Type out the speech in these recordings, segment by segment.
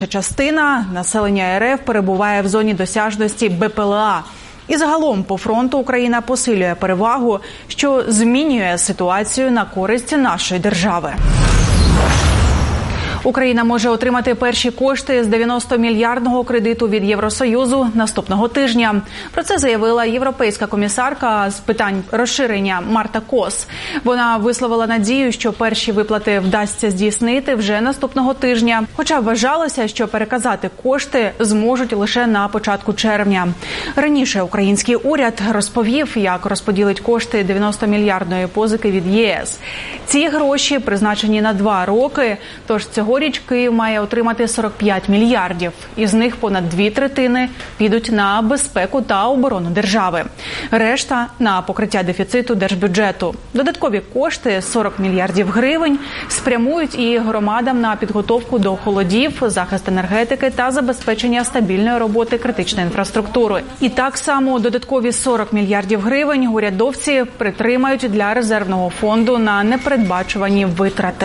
Частина населення РФ перебуває в зоні досяжності БПЛА. І загалом по фронту Україна посилює перевагу, що змінює ситуацію на користь нашої держави. Україна може отримати перші кошти з 90-мільярдного кредиту від Євросоюзу наступного тижня. Про це заявила європейська комісарка з питань розширення Марта Кос. Вона висловила надію, що перші виплати вдасться здійснити вже наступного тижня. Хоча вважалося, що переказати кошти зможуть лише на початку червня. Раніше український уряд розповів, як розподілить кошти 90-мільярдної позики від ЄС. Ці гроші призначені на 2 роки, тож цьогоріч Київ має отримати 45 мільярдів. Із них понад 2/3 підуть на безпеку та оборону держави. Решта – на покриття дефіциту держбюджету. Додаткові кошти – 40 мільярдів гривень – спрямують і громадам на підготовку до холодів, захист енергетики та забезпечення стабільної роботи критичної інфраструктури. І так само додаткові 40 мільярдів гривень урядовці притримають для резервного фонду на непередбачувані витрати.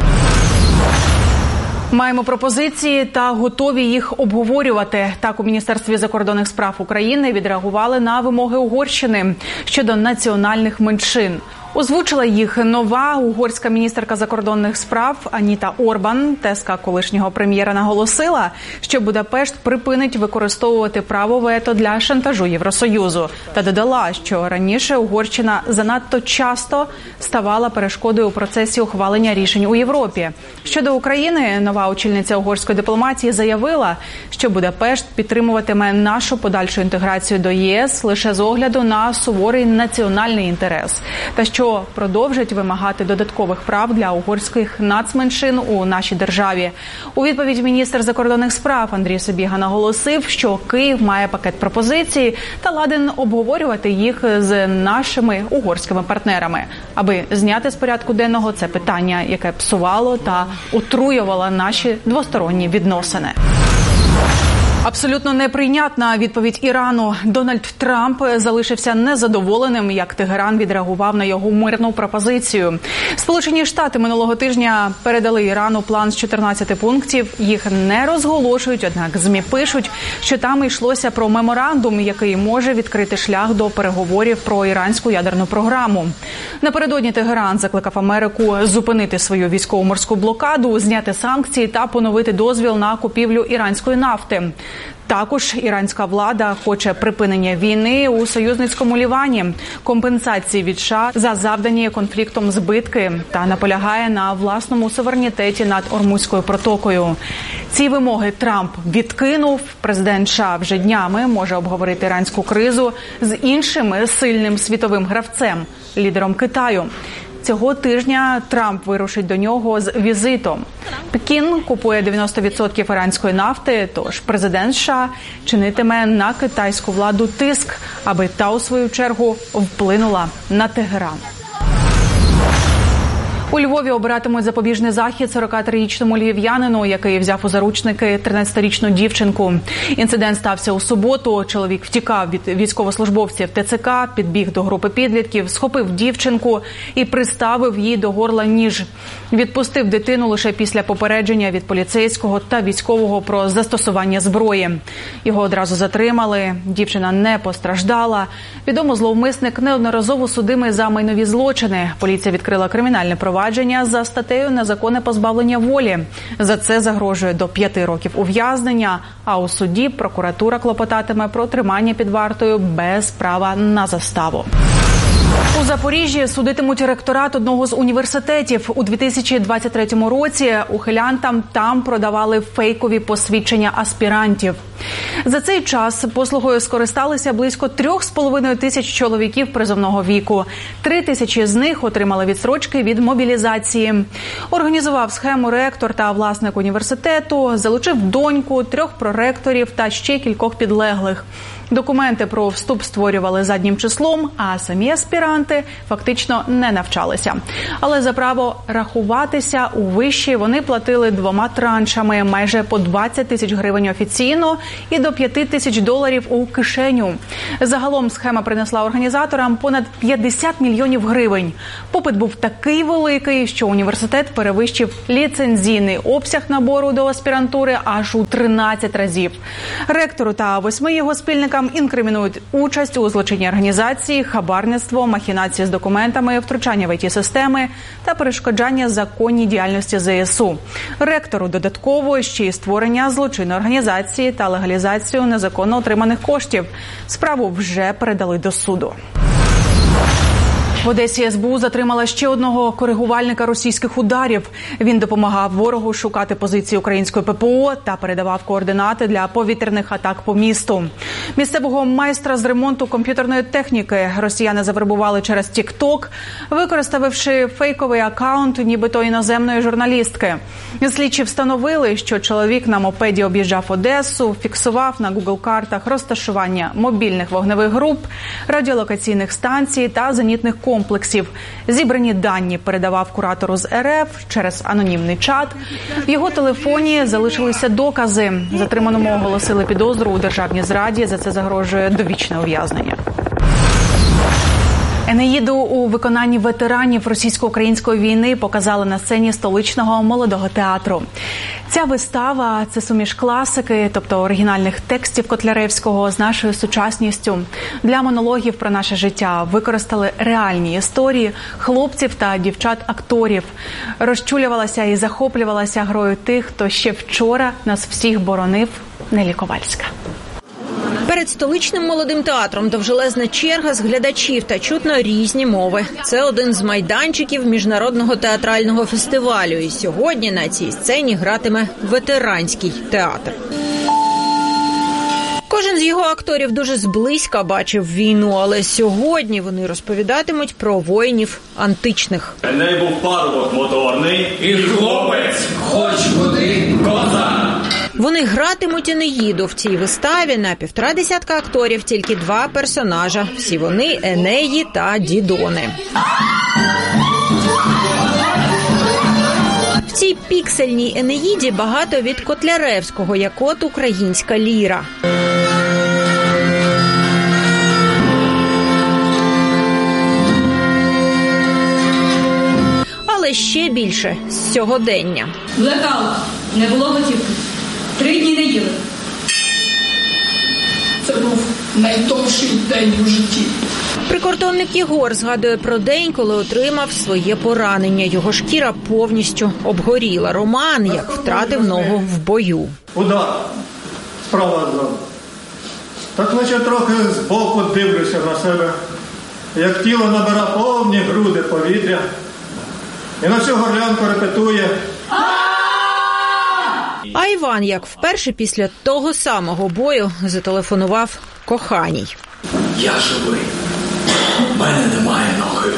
Маємо пропозиції та готові їх обговорювати. Так у Міністерстві закордонних справ України відреагували на вимоги Угорщини щодо національних меншин. Озвучила їх нова угорська міністерка закордонних справ Аніта Орбан. Тезка колишнього прем'єра наголосила, що Будапешт припинить використовувати право вето для шантажу Євросоюзу. Та додала, що раніше Угорщина занадто часто ставала перешкодою у процесі ухвалення рішень у Європі. Щодо України, нова очільниця угорської дипломатії заявила, що Будапешт підтримуватиме нашу подальшу інтеграцію до ЄС лише з огляду на суворий національний інтерес. Та що продовжать вимагати додаткових прав для угорських нацменшин у нашій державі. У відповідь міністр закордонних справ Андрій Сибіга наголосив, що Київ має пакет пропозицій та ладен обговорювати їх з нашими угорськими партнерами, аби зняти з порядку денного це питання, яке псувало та отруювало наші двосторонні відносини. Абсолютно неприйнятна відповідь Ірану. Дональд Трамп залишився незадоволеним, як Тегеран відреагував на його мирну пропозицію. Сполучені Штати минулого тижня передали Ірану план з 14 пунктів. Їх не розголошують, однак ЗМІ пишуть, що там йшлося про меморандум, який може відкрити шлях до переговорів про іранську ядерну програму. Напередодні Тегеран закликав Америку зупинити свою військово-морську блокаду, зняти санкції та поновити дозвіл на купівлю іранської нафти. Також іранська влада хоче припинення війни у союзницькому Лівані, компенсації від США за завдані конфліктом збитки та наполягає на власному суверенітеті над Ормузькою протокою. Ці вимоги Трамп відкинув. Президент США вже днями може обговорити іранську кризу з іншим сильним світовим гравцем – лідером Китаю. Цього тижня Трамп вирушить до нього з візитом. Пекін купує 90% іранської нафти, тож президент США чинитиме на китайську владу тиск, аби та у свою чергу вплинула на Тегеран. У Львові обиратимуть запобіжний захід 43-річному львів'янину, який взяв у заручники 13-річну дівчинку. Інцидент стався у суботу. Чоловік втікав від військовослужбовців ТЦК, підбіг до групи підлітків, схопив дівчинку і приставив їй до горла ніж. Відпустив дитину лише після попередження від поліцейського та військового про застосування зброї. Його одразу затримали. Дівчина не постраждала. Відомо, зловмисник неодноразово судимий за майнові злочини. Поліція відкрила кримінальне провадження за статтею «Незаконне позбавлення волі». За це загрожує до 5 років ув'язнення, а у суді прокуратура клопотатиме про тримання під вартою без права на заставу. У Запоріжжі судитимуть ректорат одного з університетів. У 2023 році ухилянтам там продавали фейкові посвідчення аспірантів. За цей час послугою скористалися близько 3,5 тисяч чоловіків призовного віку. 3 тисячі з них отримали відстрочки від мобілізації. Організував схему ректор та власник університету, залучив доньку, 3 проректорів та ще кількох підлеглих. Документи про вступ створювали заднім числом, а самі аспіранти фактично не навчалися. Але за право рахуватися у виші вони платили 2 траншами, майже по 20 тисяч гривень офіційно і до $5000 у кишеню. Загалом схема принесла організаторам понад 50 мільйонів гривень. Попит був такий великий, що університет перевищив ліцензійний обсяг набору до аспірантури аж у 13 разів. Ректору та 8 його спільникам інкримінують участь у злочинній організації, хабарництво, махінації з документами, втручання в ІТ-системи та перешкоджання законній діяльності ЗСУ. Ректору додатково ще й створення злочинної організації та легалізацію незаконно отриманих коштів. Справу вже передали до суду. В Одесі СБУ затримала ще одного коригувальника російських ударів. Він допомагав ворогу шукати позиції української ППО та передавав координати для повітряних атак по місту. Місцевого майстра з ремонту комп'ютерної техніки росіяни завербували через TikTok, використавши фейковий акаунт нібито іноземної журналістки. Слідчі встановили, що чоловік на мопеді об'їжджав Одесу, фіксував на Google-картах розташування мобільних вогневих груп, радіолокаційних станцій та зенітних комплексів. Зібрані дані передавав куратору з РФ через анонімний чат. В його телефоні залишилися докази. Затриманому оголосили підозру у державній зраді. За це загрожує довічне ув'язнення. Енеїду у виконанні ветеранів російсько-української війни показали на сцені столичного молодого театру. Ця вистава – це суміш класики, тобто оригінальних текстів Котляревського з нашою сучасністю. Для монологів про наше життя використали реальні історії хлопців та дівчат-акторів. Розчулювалася і захоплювалася грою тих, хто ще вчора нас всіх боронив. Нелі Ковальська. Перед столичним молодим театром довжелезна черга з глядачів та чутно різні мови. Це один з майданчиків міжнародного театрального фестивалю. І сьогодні на цій сцені гратиме ветеранський театр. Кожен з його акторів дуже зблизька бачив війну, але сьогодні вони розповідатимуть про воїнів античних. Еней був парубок моторний і хлопець, хоч куди коза. Вони гратимуть Енеїду. В цій виставі на 150 акторів тільки 2 персонажа. Всі вони Енеї та Дідони. В цій піксельній Енеїді багато від Котляревського, як от українська ліра. Але ще більше з сьогодення. Блекаут. Не було готівки. 3 дні не їли. Це був найдовший день у житті. Прикордонник Єгор згадує про день, коли отримав своє поранення. Його шкіра повністю обгоріла. Роман, як втратив ногу в бою. Удар. Справа ззаду. Так наче трохи збоку дивлюся на себе. Як тіло набира повні груди повітря. І на всю горлянку репетує. А Іван, як вперше після того самого бою, зателефонував коханій. Я живий. В мене немає ноги.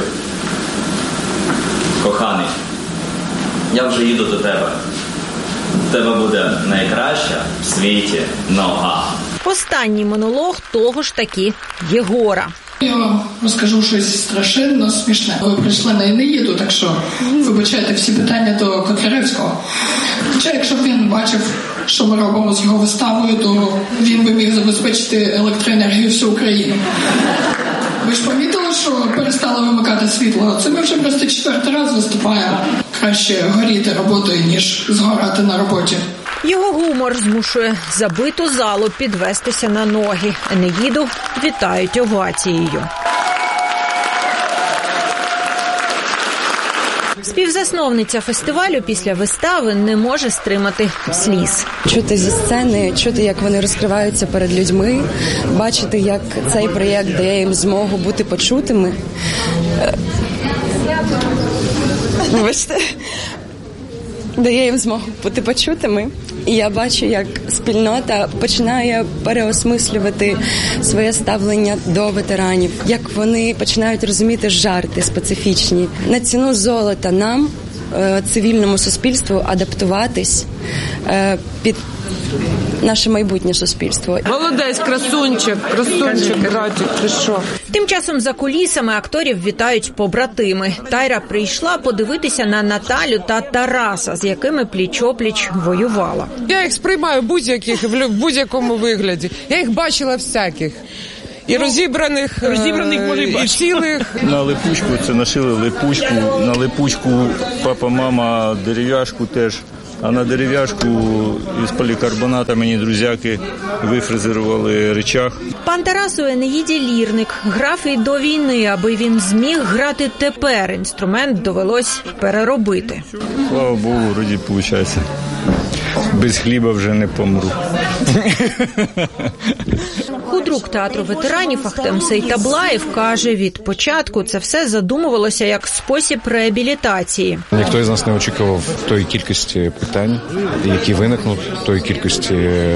Коханий, я вже їду до тебе. В тебе буде найкраща в світі нога. Останній монолог того ж таки Єгора. Я вам розкажу щось страшенно смішне. Ви прийшли на Енеїду, так що вибачайте всі питання до Котляревського. Хоча, якщо б він бачив, що ми робимо з його виставою, то він би міг забезпечити електроенергію всю Україну. Ви ж помітили, що перестали вимикати світло? Це ми вже просто 4-й раз виступаємо. Краще горіти роботою, ніж згорати на роботі. Його гумор змушує забиту залу підвестися на ноги. Енеїду вітають овацією. Співзасновниця фестивалю після вистави не може стримати сліз. Чути зі сцени, чути, як вони розкриваються перед людьми, бачити, як цей проєкт дає їм змогу бути почутими. Вибачте. Дає їм змогу бути почутими. І я бачу, як спільнота починає переосмислювати своє ставлення до ветеранів, як вони починають розуміти жарти специфічні. На ціну золота нам цивільному суспільству адаптуватись під наше майбутнє суспільство. Молодець, красунчик, Радік, ти що? Тим часом за кулісами акторів вітають побратими. Тайра прийшла подивитися на Наталю та Тараса, з якими пліч-опліч воювала. Я їх сприймаю будь-яких, в будь-якому вигляді. Я їх бачила всяких. І розібраних може і цілих. На липучку, це нашили липучку. На липучку папа, мама дерев'яшку теж. А на дерев'яшку із полікарбоната мені друзяки вифрезерували речах. Пан Тарас у «Енеїді» лірник. Грав і до війни, аби він зміг грати тепер. Інструмент довелось переробити. Слава Богу, вроді виходить. Без хліба вже не помру. Худрук театру ветеранів Ахтем Сейтаблаєв каже, від початку це все задумувалося як спосіб реабілітації. Ніхто із нас не очікував тої кількості питань, які виникнуть, тої кількості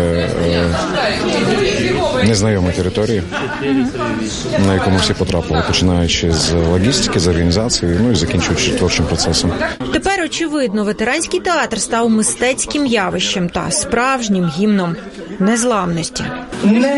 незнайомої території, на яку ми всі потрапили, починаючи з логістики, з організації, ну і закінчуючи творчим процесом. Тепер, очевидно, ветеранський театр став мистецьким явищем та справжнім гімном незламності.